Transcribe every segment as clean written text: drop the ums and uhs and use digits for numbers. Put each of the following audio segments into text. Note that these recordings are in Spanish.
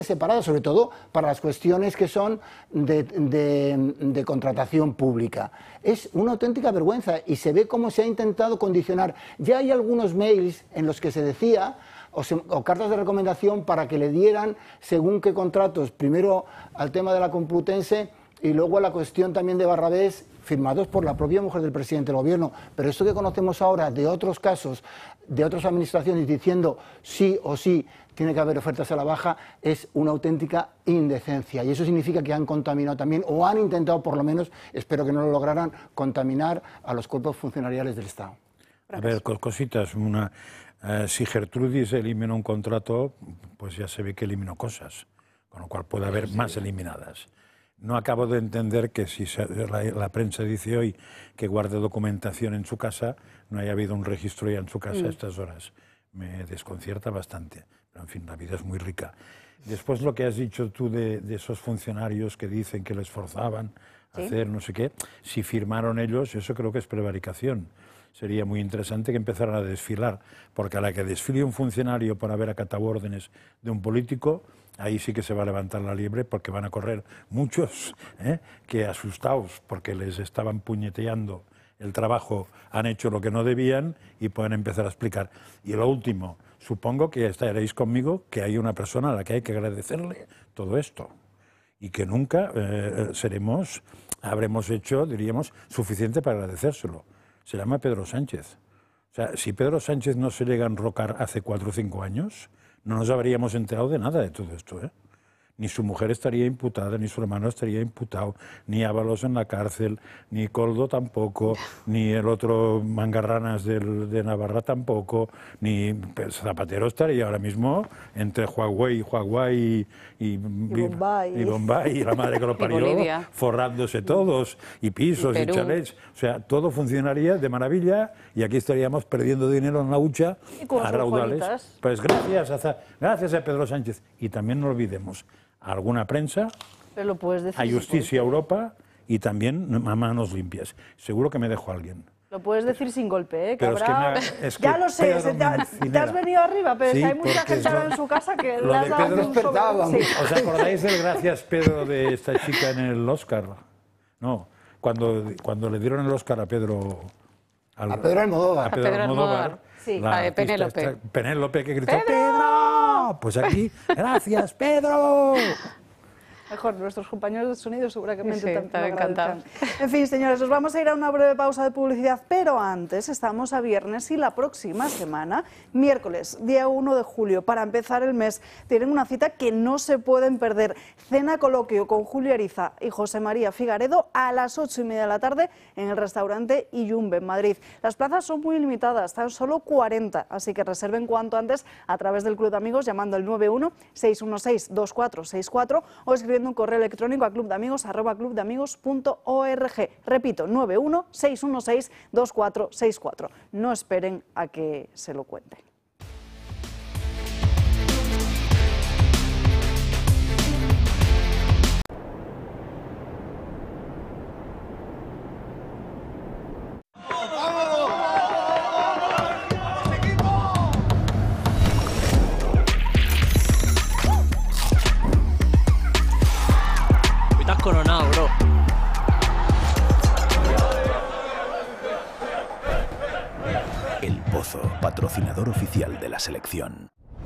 separada, sobre todo para las cuestiones que son de contratación pública. Es una auténtica vergüenza y se ve cómo se ha intentado condicionar. Ya hay algunos mails en los que se decía, o cartas de recomendación para que le dieran según qué contratos, primero al tema de la Complutense y luego a la cuestión también de Barrabés, firmados por la propia mujer del presidente del gobierno. Pero esto que conocemos ahora de otros casos, de otras administraciones diciendo sí o sí tiene que haber ofertas a la baja, es una auténtica indecencia. Y eso significa que han contaminado también, o han intentado por lo menos, espero que no lo lograran, contaminar a los cuerpos funcionariales del Estado. A ver, cositas. Si Gertrudis eliminó un contrato, pues ya se ve que eliminó cosas, con lo cual puede haber más eliminadas. No acabo de entender que si la prensa dice hoy que guarde documentación en su casa, no haya habido un registro ya en su casa a estas horas. Me desconcierta bastante. Pero, en fin, la vida es muy rica. Después lo que has dicho tú de esos funcionarios que dicen que les forzaban a hacer no sé qué, si firmaron ellos, eso creo que es prevaricación. Sería muy interesante que empezaran a desfilar, porque a la que desfile un funcionario por haber acatado órdenes de un político, ahí sí que se va a levantar la liebre, porque van a correr muchos que, asustados porque les estaban puñeteando el trabajo, han hecho lo que no debían y pueden empezar a explicar. Y lo último, supongo que estaréis conmigo que hay una persona a la que hay que agradecerle todo esto y que nunca habremos hecho, diríamos, suficiente para agradecérselo. Se llama Pedro Sánchez. O sea, si Pedro Sánchez no se llega a enrocar hace 4 o 5 años, no nos habríamos enterado de nada de todo esto, ¿eh? Ni su mujer estaría imputada, ni su hermano estaría imputado, ni Ábalos en la cárcel, ni Coldo tampoco, ni el otro Mangarranas de Navarra tampoco, ni Zapatero estaría ahora mismo entre Huawei y Bombay y la madre que lo parió, forrándose todos, y pisos y chalets. O sea, todo funcionaría de maravilla y aquí estaríamos perdiendo dinero en la hucha a raudales. Pues gracias a Pedro Sánchez. Y también no olvidemos a alguna prensa, pero lo puedes decir, a Justicia Europa y también a manos limpias. Seguro que me dejo a alguien. Lo puedes decir sin golpe, ¿eh? Pero habrá... ya lo sé, te has venido arriba, pero sí, hay mucha gente ahora en su casa que le has dado un sobre... ¿Os acordáis del gracias Pedro de esta chica en el Oscar? No, cuando le dieron el Oscar a Pedro... A Pedro Almodóvar. A Pedro Almodóvar. Sí, la de Penélope. Penélope que gritó ¡Pedro! Pues aquí, gracias, Pedro. Mejor, nuestros compañeros de sonido seguramente están encantados. En fin, señores, nos vamos a ir a una breve pausa de publicidad, pero antes estamos a viernes y la próxima semana, miércoles, día 1 de julio, para empezar el mes, tienen una cita que no se pueden perder. Cena coloquio con Julio Ariza y José María Figaredo a las 8:30 de la tarde en el restaurante Iyumbe, en Madrid. Las plazas son muy limitadas, están solo 40, así que reserven cuanto antes a través del Club de Amigos llamando al 91-616-2464 o escribiendo un correo electrónico a clubdeamigos@clubdeamigos.org. Repito, 91-616-2464. No esperen a que se lo cuenten. Coronado, bro. El Pozo, patrocinador oficial de la selección.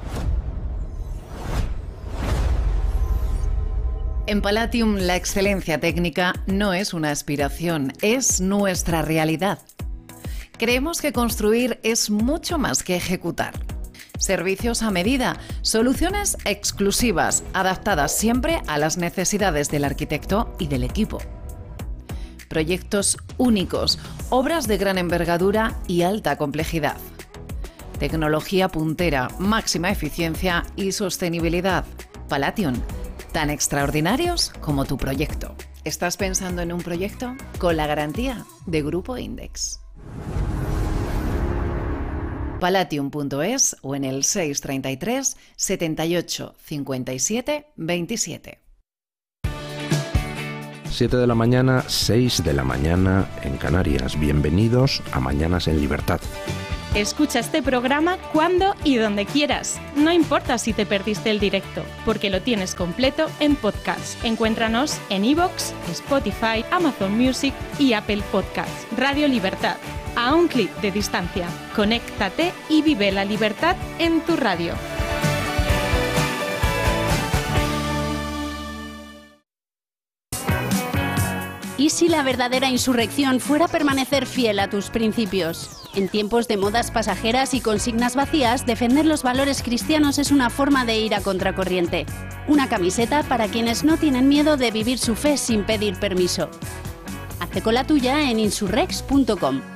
En Palatium, la excelencia técnica no es una aspiración, es nuestra realidad. Creemos que construir es mucho más que ejecutar. Servicios a medida, soluciones exclusivas, adaptadas siempre a las necesidades del arquitecto y del equipo. Proyectos únicos, obras de gran envergadura y alta complejidad. Tecnología puntera, máxima eficiencia y sostenibilidad. Palatium, tan extraordinarios como tu proyecto. ¿Estás pensando en un proyecto? Con la garantía de Grupo Index. Palatium.es o en el 633 78 57 27. 7 de la mañana, 6 de la mañana en Canarias. Bienvenidos a Mañanas en Libertad. Escucha este programa cuando y donde quieras. No importa si te perdiste el directo, porque lo tienes completo en podcast. Encuéntranos en iVoox, Spotify, Amazon Music y Apple Podcasts. Radio Libertad, a un clic de distancia. Conéctate y vive la libertad en tu radio. ¿Y si la verdadera insurrección fuera permanecer fiel a tus principios? En tiempos de modas pasajeras y consignas vacías, defender los valores cristianos es una forma de ir a contracorriente. Una camiseta para quienes no tienen miedo de vivir su fe sin pedir permiso. Hazte con la tuya en insurrex.com.